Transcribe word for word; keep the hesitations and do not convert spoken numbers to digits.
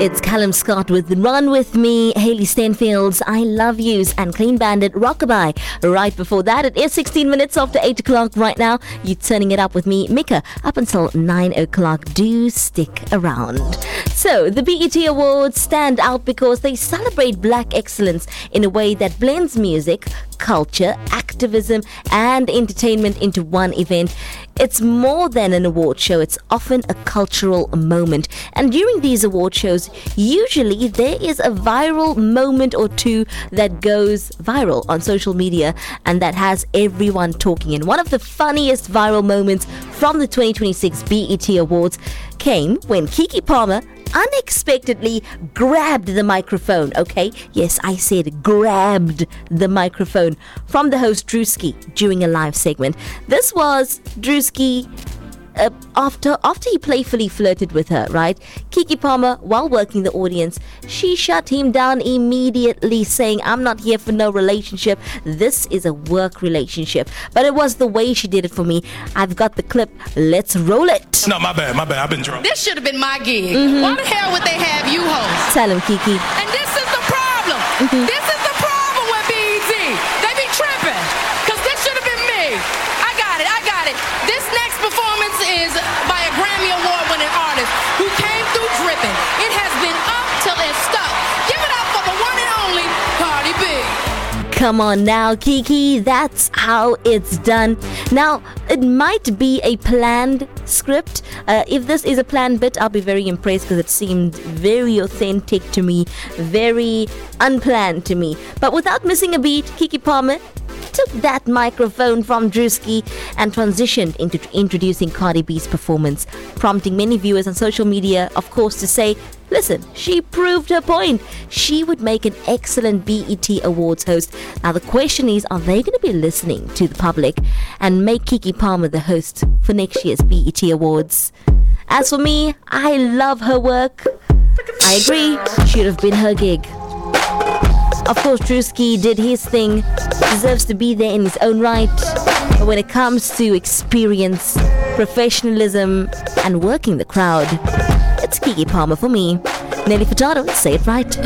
It's Callum Scott with Run With Me, Hayley Steinfeld's I Love Yous, and Clean Bandit Rockabye. Right before that, it is sixteen minutes after eight o'clock right now. You're turning it up with me, Mika, up until nine o'clock. Do stick around. So, the B E T Awards stand out because they celebrate black excellence in a way that blends music, culture, activism, and entertainment into one event. It's more than an award show, it's often a cultural moment. And during these award shows, usually there is a viral moment or two that goes viral on social media and that has everyone talking. And one of the funniest viral moments from the twenty twenty-six B E T Awards came when Keke Palmer unexpectedly grabbed the microphone, okay? Yes, I said grabbed the microphone from the host Drewski during a live segment. This was Drewski uh, after after he playfully flirted with her, right? Keke Palmer, while working the audience, she shut him down immediately, saying, "I'm not here for no relationship. This is a work relationship." But it was the way she did it for me. I've got the clip. Let's roll it. No, my bad, my bad. I've been drunk. This should have been my gig. Mm-hmm. Why the hell would they have you host? Tell him, Keke. And this is the problem. Mm-hmm. This is the problem with B E T. They be tripping. Because this should have been me. I got it, I got it. This next performance is by a Grammy Award winning artist who came through dripping. It has been up till it's stuck. Give it up for the one and only Cardi B. Come on now, Keke, that's how it's done. Now, it might be a planned script. Uh, if this is a planned bit, I'll be very impressed because it seemed very authentic to me, very unplanned to me. But without missing a beat, Keke Palmer took that microphone from Drewski and transitioned into introducing Cardi B's performance, prompting many viewers on social media, of course, to say, listen, she proved her point. She would make an excellent B E T Awards host. Now, the question is, are they going to be listening to the public and make Keke Palmer the host for next year's B E T Awards? As for me, I love her work. I agree, should have been her gig. Of course, Drewski did his thing, deserves to be there in his own right. But when it comes to experience, professionalism, and working the crowd, it's Keke Palmer for me. Nelly Furtado, say it right.